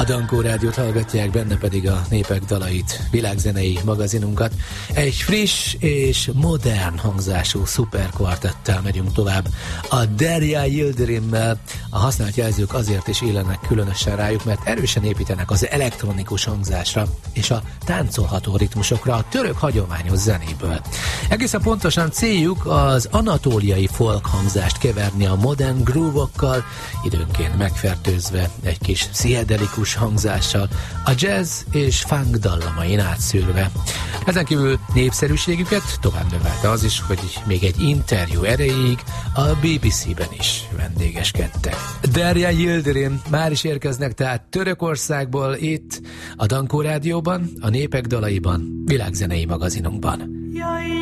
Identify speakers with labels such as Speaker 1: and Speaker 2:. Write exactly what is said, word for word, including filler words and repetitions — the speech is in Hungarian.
Speaker 1: A Dankó Rádiót hallgatják, benne pedig a Népek dalait, világzenei magazinunkat. Egy friss és modern hangzású szuperkvartettel megyünk tovább. A Derya Yildirimmel. A használt jelzők azért is illenek különösen rájuk, mert erősen építenek az elektronikus hangzásra és a táncolható ritmusokra a török hagyományos zenéből. Egészen pontosan céljuk az anatóliai folk hangzást keverni a modern groove-okkal, időnként megfertőzve egy kis pszichedelikus hangzással, a jazz és funk dallamain átszűrve. Ezen kívül népszerűségüket tovább növelte az is, hogy még egy interjú erejéig a bé bé cé-ben is vendégeskedtek. Derya Yildirim már is érkeznek tehát Törökországból itt a Dankó Rádióban, a Népek dalaiban, világzenei magazinunkban.